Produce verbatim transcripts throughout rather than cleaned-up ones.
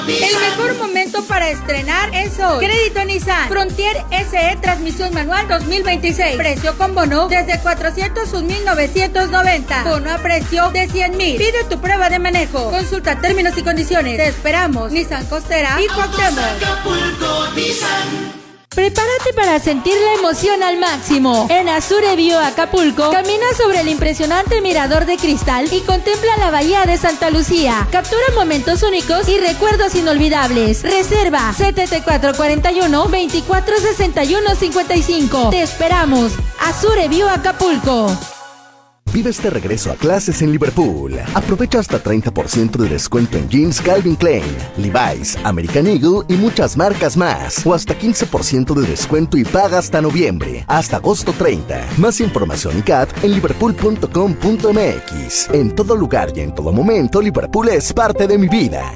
El mejor momento para estrenar es hoy. Crédito Nissan Frontier S E transmisión manual dos mil veintiséis. Precio con bono desde cuatrocientos un mil novecientos noventa. Bono a precio de cien mil. Pide tu prueba de manejo. Consulta términos y condiciones. Te esperamos. Nissan Costera y Cuauhtémoc. Prepárate para sentir la emoción al máximo. En Azure Bio Acapulco, camina sobre el impresionante mirador de cristal y contempla la bahía de Santa Lucía. Captura momentos únicos y recuerdos inolvidables. Reserva setenta y cuatro cuarenta y uno, veinticuatro sesenta y uno cincuenta y cinco. Te esperamos. Azure Bio Acapulco. Vive este regreso a clases en Liverpool. Aprovecha hasta treinta por ciento de descuento en jeans Calvin Klein, Levi's, American Eagle y muchas marcas más. O hasta quince por ciento de descuento y paga hasta noviembre, hasta agosto treinta. Más información y C A T en liverpool punto com punto m x. En todo lugar y en todo momento, Liverpool es parte de mi vida.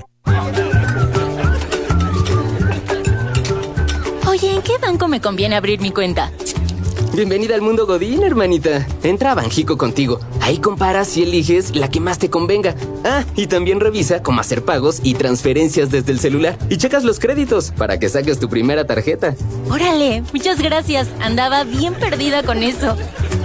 Oye, ¿en qué banco me conviene abrir mi cuenta? Bienvenida al mundo Godín, hermanita. Entra a Banjico contigo. Ahí comparas y eliges la que más te convenga. Ah, y también revisa cómo hacer pagos y transferencias desde el celular. Y checas los créditos para que saques tu primera tarjeta. Órale, muchas gracias. Andaba bien perdida con eso.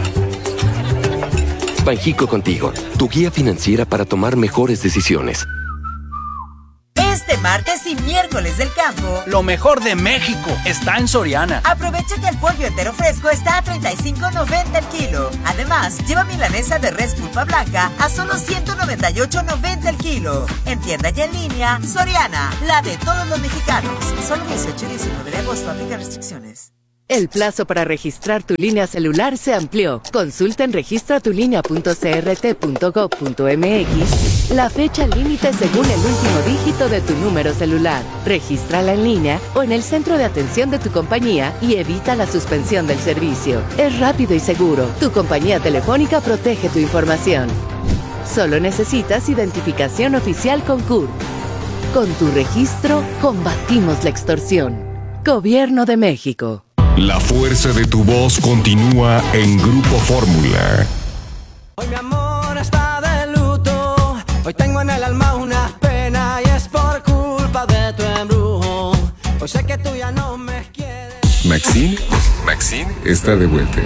Banjico contigo, tu guía financiera para tomar mejores decisiones. Este martes y miércoles del campo, lo mejor de México está en Soriana. Aprovecha que el pollo entero fresco está a treinta y cinco noventa el kilo. Además, lleva milanesa de res pulpa blanca a solo ciento noventa y ocho noventa el kilo. En tienda y en línea, Soriana, la de todos los mexicanos. Solo dieciocho y diecinueve de agosto, aplica restricciones. El plazo para registrar tu línea celular se amplió. Consulta en registra tu línea punto c r t punto gob punto m x la fecha límite según el último dígito de tu número celular. Regístrala en línea o en el centro de atención de tu compañía y evita la suspensión del servicio. Es rápido y seguro. Tu compañía telefónica protege tu información. Solo necesitas identificación oficial con C U R. Con tu registro, combatimos la extorsión. Gobierno de México. La fuerza de tu voz continúa en Grupo Fórmula. Hoy mi amor está de luto. Hoy tengo en el alma una pena y es por culpa de tu embrujo. Hoy sé que tú ya no me quieres. Maxine, Maxine está de vuelta.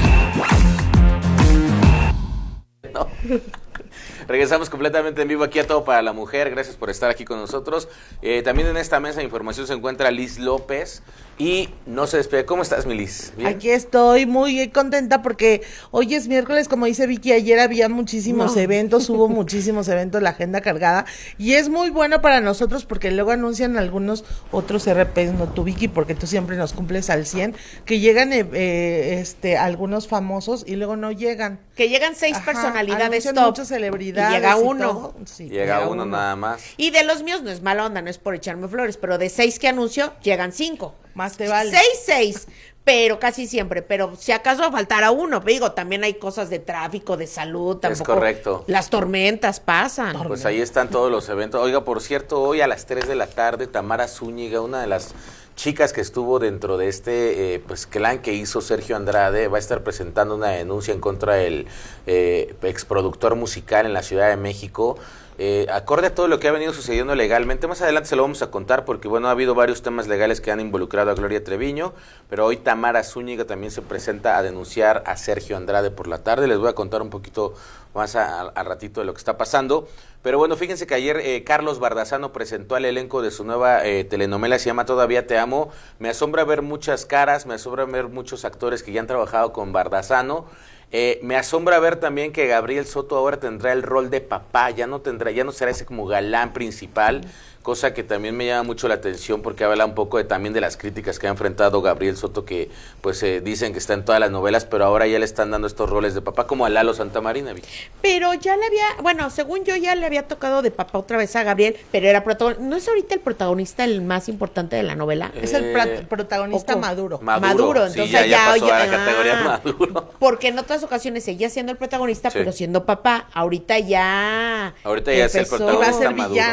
No. Regresamos completamente en vivo aquí a Todo para la Mujer. Gracias por estar aquí con nosotros. Eh, también en esta mesa de información se encuentra Liz López y no se despide. ¿Cómo estás, mi Liz? ¿Bien? Aquí estoy muy contenta porque hoy es miércoles, como dice Vicky, ayer había muchísimos no. eventos, hubo muchísimos eventos, la agenda cargada, y es muy bueno para nosotros porque luego anuncian algunos otros R Ps, no tú, Vicky, porque tú siempre nos cumples al cien, que llegan eh, eh, este algunos famosos y luego no llegan. Que llegan seis Ajá, personalidades top. Muchas celebridades. Y llega uno. Sí, llega, llega uno, uno nada más. Y de los míos no es mala onda, no es por echarme flores, pero de seis que anuncio, llegan cinco. Más te vale. Seis, seis, pero casi siempre. Pero si acaso faltara uno, digo, también hay cosas de tráfico, de salud. Tampoco, es correcto. Las tormentas pasan. Pues ahí están todos los eventos. Oiga, por cierto, hoy a las tres de la tarde, Tamara Zúñiga, una de las chicas que estuvo dentro de este eh, pues clan que hizo Sergio Andrade, va a estar presentando una denuncia en contra del eh, exproductor musical en la Ciudad de México. Eh, acorde a todo lo que ha venido sucediendo legalmente, más adelante se lo vamos a contar porque bueno, ha habido varios temas legales que han involucrado a Gloria Treviño, pero hoy Tamara Zúñiga también se presenta a denunciar a Sergio Andrade por la tarde. Les voy a contar un poquito más al ratito de lo que está pasando, pero bueno, fíjense que ayer eh, Carlos Bardazano presentó al elenco de su nueva eh, telenovela, se llama Todavía te amo. Me asombra ver muchas caras, me asombra ver muchos actores que ya han trabajado con Bardazano. Eh, me asombra ver también que Gabriel Soto ahora tendrá el rol de papá, ya no tendrá, ya no será ese como galán principal, cosa que también me llama mucho la atención porque habla un poco de, también de las críticas que ha enfrentado Gabriel Soto, que pues eh, dicen que está en todas las novelas, pero ahora ya le están dando estos roles de papá, como a Lalo Santamarina. Pero ya le había, bueno, según yo ya le había tocado de papá otra vez a Gabriel, pero era protagonista, ¿no es ahorita el protagonista el más importante de la novela? Eh, es el pra- protagonista Maduro. Maduro. Maduro, entonces sí, ya, ya, ya pasó oye, a la ah, categoría Maduro. Porque en otras ocasiones seguía siendo el protagonista, sí, pero siendo papá, ahorita ya Ahorita ya empezó, es el protagonista va a ser Maduro. Villano.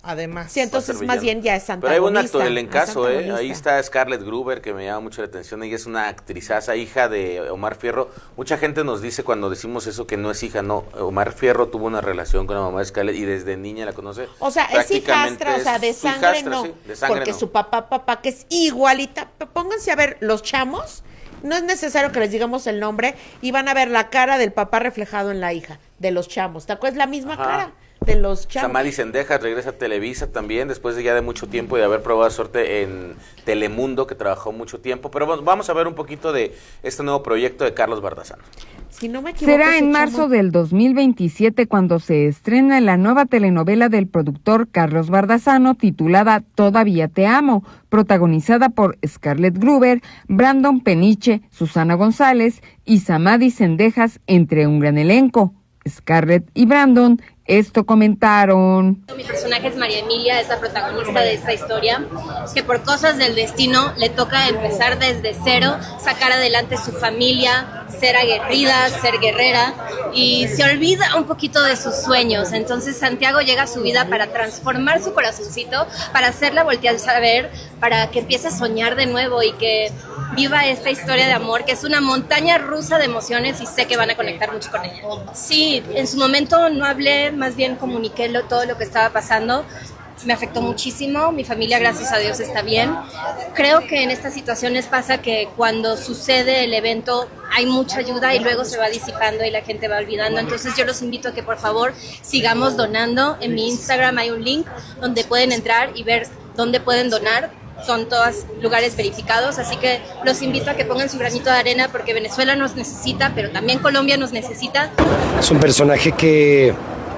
Además. Sí, entonces más bien ya es antagonista. Pero hay un actor en el caso, es ¿eh? Ahí está Scarlett Gruber, que me llama mucho la atención. Ella es una actrizaza, hija de Omar Fierro. Mucha gente nos dice cuando decimos eso que no es hija, no. Omar Fierro tuvo una relación con la mamá de Scarlett y desde niña la conoce. O sea, es hijastra, o sea, de sangre hijastra, no. Sí, de sangre porque no. su papá, papá, que es igualita. Pónganse a ver los chamos. No es necesario que les digamos el nombre y van a ver la cara del papá reflejado en la hija de los chamos. ¿Te acuerdas? Es la misma Ajá. cara de los chamos. Samadi Sendejas regresa a Televisa también, después de ya de mucho tiempo y de haber probado suerte en Telemundo, que trabajó mucho tiempo. Pero bueno, vamos a ver un poquito de este nuevo proyecto de Carlos Bardazano. Si no me equivoco, será en marzo chamo... del dos mil veintisiete cuando se estrena la nueva telenovela del productor Carlos Bardazano titulada Todavía te amo, protagonizada por Scarlett Gruber, Brandon Peniche, Susana González y Samadi Sendejas, entre un gran elenco. Scarlett y Brandon esto comentaron. Mi personaje es María Emilia, es la protagonista de esta historia, que por cosas del destino le toca empezar desde cero, sacar adelante su familia, ser aguerrida, ser guerrera, y se olvida un poquito de sus sueños. Entonces Santiago llega a su vida para transformar su corazoncito, para hacerla voltear a ver, para que empiece a soñar de nuevo y que viva esta historia de amor, que es una montaña rusa de emociones y sé que van a conectar mucho con ella. Sí, en su momento no hablé, más bien comuniqué lo, todo lo que estaba pasando. Me afectó muchísimo, mi familia gracias a Dios está bien. Creo que en estas situaciones pasa que cuando sucede el evento hay mucha ayuda y luego se va disipando y la gente va olvidando. Entonces yo los invito a que por favor sigamos donando. En mi Instagram hay un link donde pueden entrar y ver dónde pueden donar. Son todos lugares verificados, así que los invito a que pongan su granito de arena porque Venezuela nos necesita, pero también Colombia nos necesita. Es un personaje que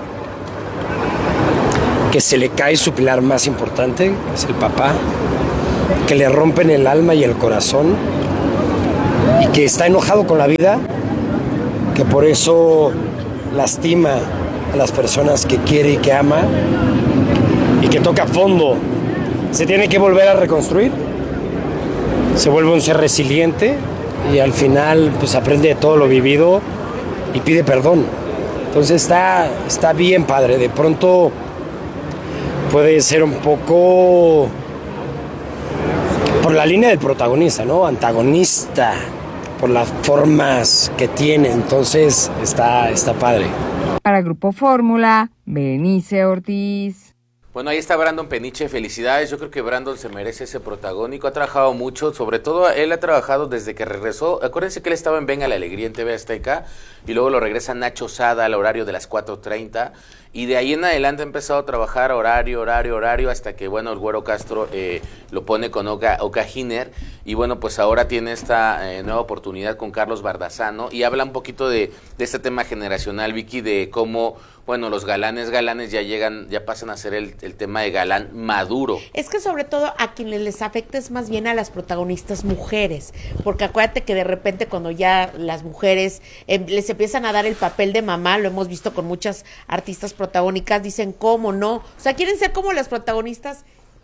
que se le cae su pilar más importante, es el papá, que le rompen el alma y el corazón y que está enojado con la vida, que por eso lastima a las personas que quiere y que ama y que toca fondo. Se tiene que volver a reconstruir, se vuelve un ser resiliente y al final pues aprende de todo lo vivido y pide perdón. Entonces está, está bien padre, de pronto puede ser un poco por la línea del protagonista, ¿no? Antagonista, por las formas que tiene, entonces está, está padre. Para Grupo Fórmula, Berenice Ortiz. Bueno, ahí está Brandon Peniche, felicidades, yo creo que Brandon se merece ese protagónico, ha trabajado mucho, sobre todo él ha trabajado desde que regresó, acuérdense que él estaba en Venga la Alegría en T V Azteca, y luego lo regresa Nacho Sada al horario de las cuatro treinta, y de ahí en adelante ha empezado a trabajar horario, horario, horario, hasta que, bueno, el Güero Castro eh, lo pone con Oka, Oka Giner, y bueno, pues ahora tiene esta eh, nueva oportunidad con Carlos Bardazano, y habla un poquito de, de este tema generacional, Vicky, de cómo, bueno, los galanes, galanes ya llegan, ya pasan a ser el, el tema de galán maduro. Es que sobre todo a quienes les afecta es más bien a las protagonistas mujeres, porque acuérdate que de repente cuando ya las mujeres eh, les empiezan a dar el papel de mamá, lo hemos visto con muchas artistas protagónicas, dicen cómo no, o sea, quieren ser como las protagonistas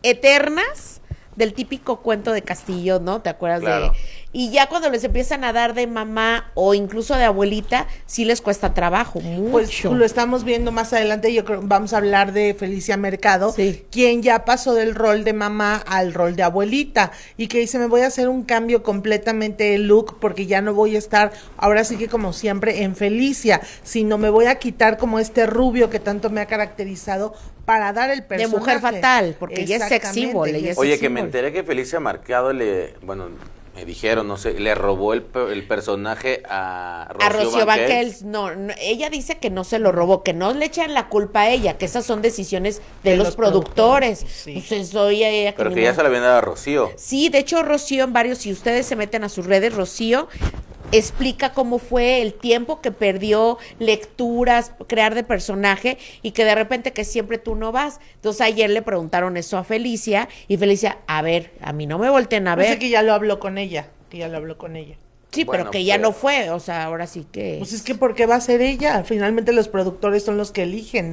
eternas del típico cuento de Castillo, ¿no? ¿Te acuerdas? Claro. De y ya cuando les empiezan a dar de mamá o incluso de abuelita, sí les cuesta trabajo, mucho. Pues lo estamos viendo más adelante, yo creo vamos a hablar de Felicia Mercado, sí. Quien ya pasó del rol de mamá al rol de abuelita y que dice, me voy a hacer un cambio completamente de look porque ya no voy a estar, ahora sí que como siempre, en Felicia, sino me voy a quitar como este rubio que tanto me ha caracterizado para dar el personaje. De mujer fatal, porque ella es sex symbol. Ella es Oye, sex que symbol. Me enteré que Felicia Mercado le, bueno, me dijeron, no sé, le robó el, el personaje a Rocío, a Rocío Banquels. Banquels. No, no, ella dice que no se lo robó, que no le echan la culpa a ella, que esas son decisiones de, de los, los productores. productores sí. Pues eso, ella, ella, Pero que, que ya no... se la habían dado a Rocío. Sí, de hecho Rocío en varios, si ustedes se meten a sus redes, Rocío explica cómo fue el tiempo que perdió, lecturas, crear de personaje y que de repente que siempre tú no vas. Entonces ayer le preguntaron eso a Felicia y Felicia, a ver, a mí no me volteen a ver. Sé que ya lo habló con ella, que ya lo habló con ella. Sí, bueno, pero que ella pero... no fue, o sea, ahora sí que... Pues es que ¿por qué va a ser ella? Finalmente los productores son los que eligen, ¿no?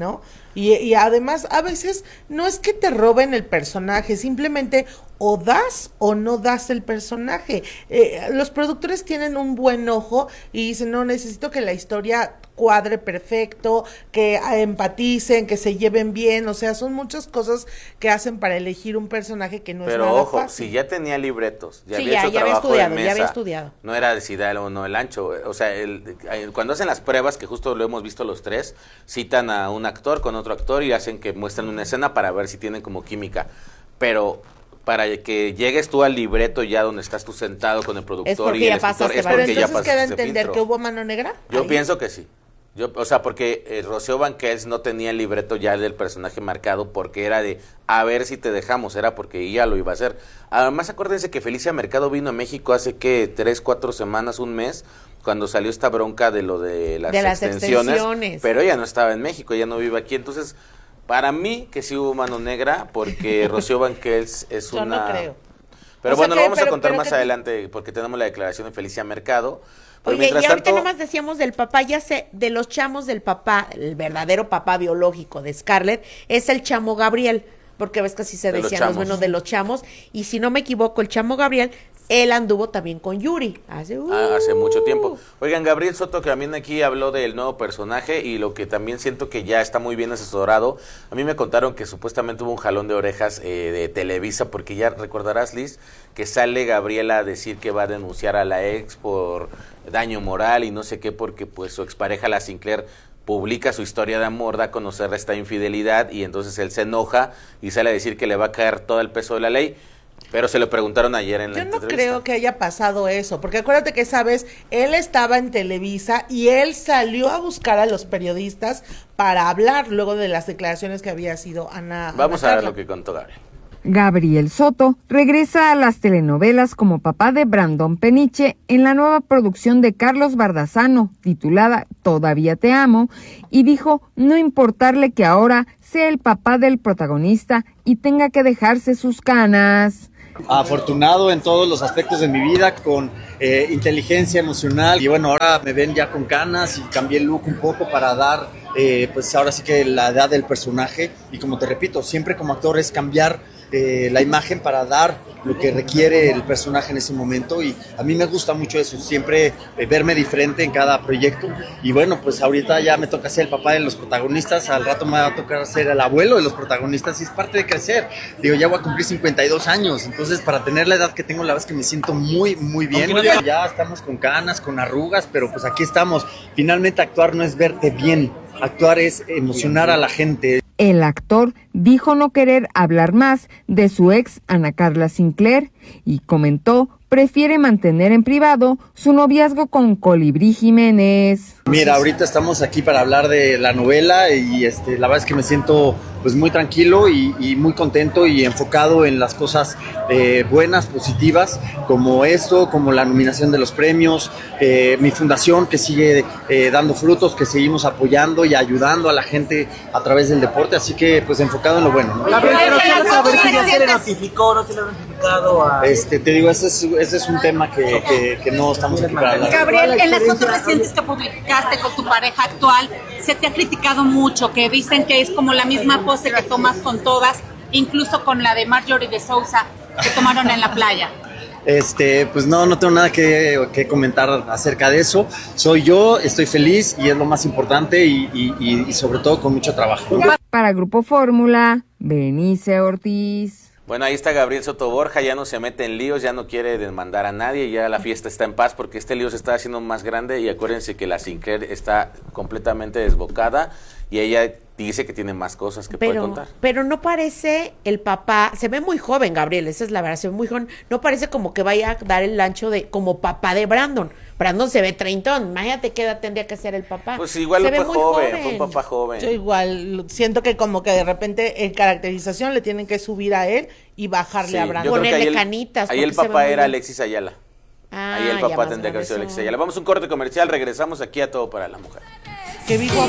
Y, y además, a veces no es que te roben el personaje, simplemente o das o no das el personaje. Eh, los productores tienen un buen ojo y dicen, no, necesito que la historia cuadre perfecto, que empaticen, que se lleven bien, o sea, son muchas cosas que hacen para elegir un personaje que no Pero es nada ojo, fácil. si ya tenía libretos, ya Sí, había ya- hecho ya había trabajo estudiado, de ya mesa, había estudiado. no era de si dar o no el ancho, o sea, el, el- cuando hacen las pruebas, que justo lo hemos visto los tres, citan a un actor con otro actor y hacen que muestren una escena para ver si tienen como química, pero para que llegues tú al libreto ya donde estás tú sentado con el productor Es porque y el ya escritor, pasaste, es Pero porque ya entonces queda pasaste ese entender filtro. que hubo mano negra. Yo ahí. pienso que sí. Yo, o sea, porque eh, Rocío Banquels no tenía el libreto ya del personaje marcado porque era de a ver si te dejamos, era porque ella lo iba a hacer. Además, acuérdense que Felicia Mercado vino a México hace que tres, cuatro semanas, un mes, cuando salió esta bronca de lo de las, De las extensiones, extensiones. pero ella no estaba en México, ella no vive aquí. Entonces, para mí que sí hubo mano negra porque Rocío Banquels es Yo una... no creo. Pero O sea bueno, que- lo vamos pero- a contar pero más que- adelante porque tenemos la declaración de Felicia Mercado. Pero Oye, y mientras ahorita tanto, nomás decíamos del papá, ya sé, de los chamos del papá, el verdadero papá biológico de Scarlett, es el chamo Gabriel, porque ves que así se De los decían los chamos. buenos de los chamos, y si no me equivoco, el chamo Gabriel, él anduvo también con Yuri, hace, uh, Ah, hace mucho tiempo. Oigan, Gabriel Soto que también aquí habló del nuevo personaje y lo que también siento que ya está muy bien asesorado. A mí me contaron que supuestamente hubo un jalón de orejas eh, de Televisa porque ya recordarás, Liz, que sale Gabriela a decir que va a denunciar a la ex por daño moral y no sé qué porque pues su expareja, la Sinclair, publica su historia de amor, da a conocer esta infidelidad y entonces él se enoja y sale a decir que le va a caer todo el peso de la ley. Pero se lo preguntaron ayer en la Yo no entrevista. creo que haya pasado eso, porque acuérdate que esa vez él estaba en Televisa y él salió a buscar a los periodistas para hablar luego de las declaraciones que había sido Ana. Vamos Ana a ver Carla. lo que contó Gabriel. Gabriel Soto regresa a las telenovelas como papá de Brandon Peniche en la nueva producción de Carlos Bardazano, titulada Todavía te amo, y dijo no importarle que ahora sea el papá del protagonista y tenga que dejarse sus canas. Afortunado en todos los aspectos de mi vida, con eh, inteligencia emocional, y bueno, ahora me ven ya con canas y cambié el look un poco para dar, eh, pues ahora sí que la edad del personaje, y como te repito, siempre como actor es cambiar eh, la imagen para dar lo que requiere el personaje en ese momento, y a mí me gusta mucho eso, siempre eh, verme diferente en cada proyecto. Y bueno, pues ahorita ya me toca ser el papá de los protagonistas, al rato me va a tocar ser el abuelo de los protagonistas, y es parte de crecer. Digo, ya voy a cumplir cincuenta y dos años, entonces para tener la edad que tengo, la verdad es que me siento muy, muy bien. Aunque no- Ya estamos con canas, con arrugas, pero pues aquí estamos. Finalmente actuar no es verte bien, actuar es emocionar a la gente. El actor dijo no querer hablar más de su ex Ana Carla Sinclair y comentó prefiere mantener en privado su noviazgo con Colibrí Jiménez. Mira, ahorita estamos aquí para hablar de la novela y este, la verdad es que me siento pues muy tranquilo y, y muy contento y enfocado en las cosas eh, buenas, positivas, como esto, como la nominación de los premios, eh, mi fundación que sigue eh, dando frutos, que seguimos apoyando y ayudando a la gente a través del deporte, así que pues enfocado en lo bueno, ¿no? Gabriel, pero quiero saber si ya se le notificó, no se le ha notificado a... Este, te digo, ese es, ese es un tema que, que, que no estamos aquí para hablar. Gabriel, en las fotos recientes que publicaste con tu pareja actual, se te ha criticado mucho, que dicen que es como la misma pose que tomas con todas, incluso con la de Marjorie de Sousa que tomaron en la playa. Este, pues no, no tengo nada que, que comentar acerca de eso. Soy yo, estoy feliz y es lo más importante y, y, y, y sobre todo con mucho trabajo. Para Grupo Fórmula, Benice Ortiz. Bueno, ahí está Gabriel Soto Borja, ya no se mete en líos, ya no quiere demandar a nadie, ya la fiesta está en paz porque este lío se está haciendo más grande y acuérdense que la Sinclair está completamente desbocada y ella dice que tiene más cosas que puede Pero, contar. pero no parece el papá, se ve muy joven Gabriel, esa es la verdad, se ve muy joven, no parece como que vaya a dar el ancho de como papá de Brandon. Brandon se ve treintón, imagínate qué edad tendría que ser el papá. Pues igual Se fue ve muy joven, fue un papá joven. Yo igual siento que como que de repente en caracterización le tienen que subir a él y bajarle Sí, a yo Brandon. creo que ahí el- canitas, Ahí el porque se ve papá muy era bien. Alexis Ayala. Ah, ahí el ya papá más tendría que haber sido grandezón. Alexis Ayala. Vamos a un corte comercial, regresamos aquí a Todo para la Mujer. Que vivo.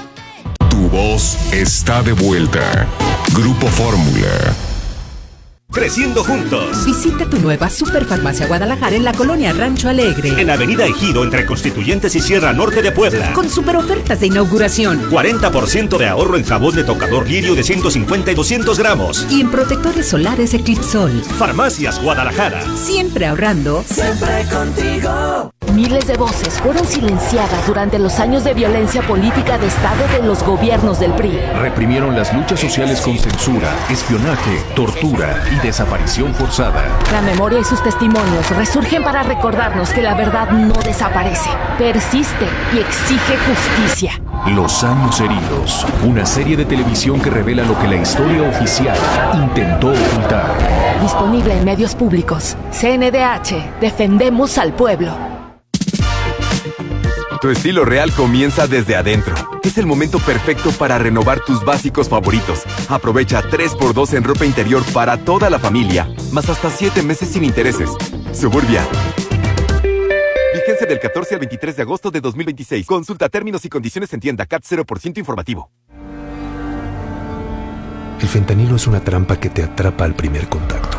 Tu voz está de vuelta. Grupo Fórmula. creciendo juntos. Visita tu nueva Superfarmacia Guadalajara en la colonia Rancho Alegre. En Avenida Ejido, entre Constituyentes y Sierra Norte de Puebla. Con super ofertas de inauguración. cuarenta por ciento de ahorro en jabón de tocador Lirio de ciento cincuenta y doscientos gramos. Y en protectores solares Eclipsol. Farmacias Guadalajara. Siempre ahorrando. Siempre contigo. Miles de voces fueron silenciadas durante los años de violencia política de Estado de los gobiernos del P R I. Reprimieron las luchas sociales con censura, espionaje, tortura y desaparición forzada. La memoria y sus testimonios resurgen para recordarnos que la verdad no desaparece, persiste y exige justicia. Los años heridos, una serie de televisión que revela lo que la historia oficial intentó ocultar. Disponible en medios públicos. C N D H, defendemos al pueblo. Tu estilo real comienza desde adentro. Es el momento perfecto para renovar tus básicos favoritos. Aprovecha tres por dos en ropa interior para toda la familia, más hasta siete meses sin intereses. Suburbia. Vigencia del catorce al veintitrés de agosto de dos mil veintiséis. Consulta términos y condiciones en tienda. C A T cero por ciento informativo. El fentanilo es una trampa que te atrapa al primer contacto.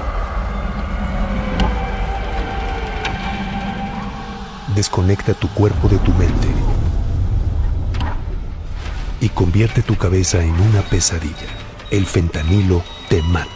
Desconecta tu cuerpo de tu mente y convierte tu cabeza en una pesadilla. El fentanilo te mata.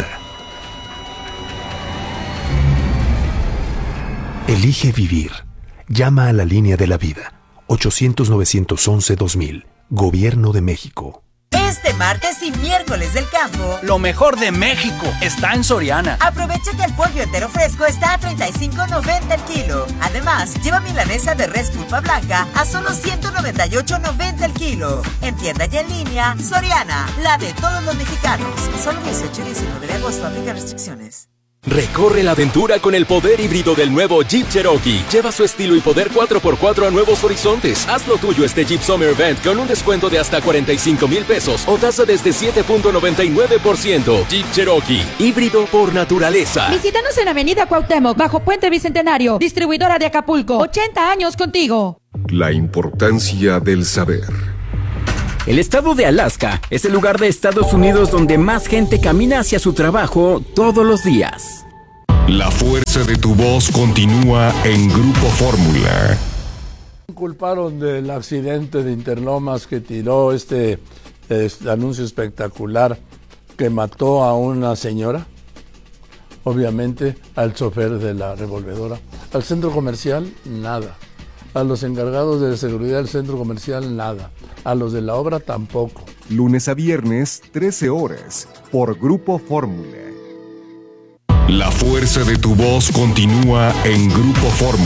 Elige vivir. Llama a la línea de la vida. ochocientos, novecientos once, dos mil. Gobierno de México. Este martes y miércoles del campo, lo mejor de México está en Soriana. Aprovecha que el pollo entero fresco está a treinta y cinco noventa el kilo. Además, lleva milanesa de res pulpa blanca a solo ciento noventa y ocho noventa el kilo. En tienda y en línea, Soriana, la de todos los mexicanos. Solo dieciocho y diecinueve de agosto, aplica restricciones. Recorre la aventura con el poder híbrido del nuevo Jeep Cherokee. Lleva su estilo y poder cuatro por cuatro a nuevos horizontes. Haz lo tuyo este Jeep Summer Event con un descuento de hasta cuarenta y cinco mil pesos o tasa desde siete punto noventa y nueve por ciento. Jeep Cherokee, híbrido por naturaleza. Visítanos en Avenida Cuauhtémoc, bajo Puente Bicentenario. Distribuidora de Acapulco. ochenta años contigo. La importancia del saber. El estado de Alaska es el lugar de Estados Unidos donde más gente camina hacia su trabajo todos los días. La fuerza de tu voz continúa en Grupo Fórmula. Culparon del accidente de Interlomas que tiró este, este anuncio espectacular que mató a una señora, obviamente al chofer de la revolvedora. Al centro comercial, nada. A los encargados de seguridad del centro comercial, nada. A los de la obra, tampoco. Lunes a viernes, trece horas, por Grupo Fórmula. La fuerza de tu voz continúa en Grupo Fórmula.